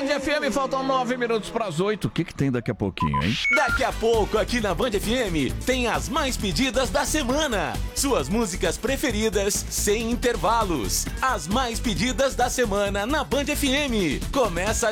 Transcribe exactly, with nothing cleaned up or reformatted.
Band F M, faltam nove minutos para as oito. O que que tem daqui a pouquinho, hein? Daqui a pouco, aqui na Band F M, tem as mais pedidas da semana. Suas músicas preferidas, sem intervalos. As mais pedidas da semana na Band F M. Começa